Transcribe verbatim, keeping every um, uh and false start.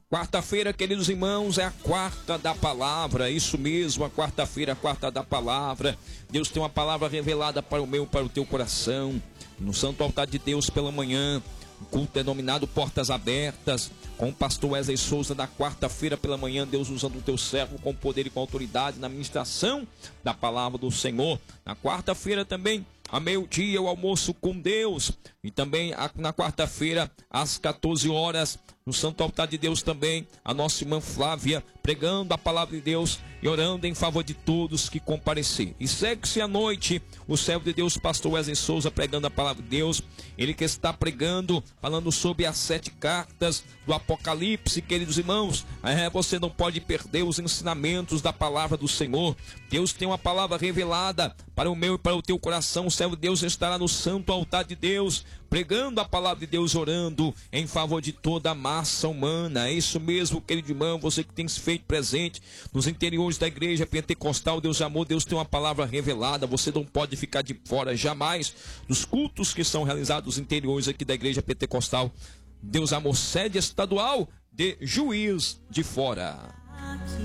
Quarta-feira, queridos irmãos, é a quarta da palavra, isso mesmo, a quarta-feira, a quarta da palavra. Deus tem uma palavra revelada para o meu, para o teu coração. No Santo Altar de Deus pela manhã, o culto denominado Portas Abertas, com o pastor Wesley Souza, na quarta-feira pela manhã, Deus usando o teu servo com poder e com autoridade na ministração da palavra do Senhor. Na quarta-feira também, a meio-dia, o almoço com Deus. E também na quarta-feira, às quatorze horas, no Santo Altar de Deus também, a nossa irmã Flávia, pregando a palavra de Deus e orando em favor de todos que comparecer. E segue-se à noite, o servo de Deus, pastor Wesley Souza, pregando a palavra de Deus. Ele que está pregando, falando sobre as sete cartas do Apocalipse, queridos irmãos. É, você não pode perder os ensinamentos da palavra do Senhor. Deus tem uma palavra revelada para o meu e para o teu coração. O servo de Deus estará no Santo Altar de Deus, pregando a palavra de Deus, orando em favor de toda a massa humana. É isso mesmo, querido irmão, você que tem se feito presente nos interiores da igreja pentecostal, Deus de amor, Deus tem uma palavra revelada. Você não pode ficar de fora jamais dos cultos que são realizados nos interiores aqui da igreja pentecostal, Deus amor, sede estadual de Juiz de Fora.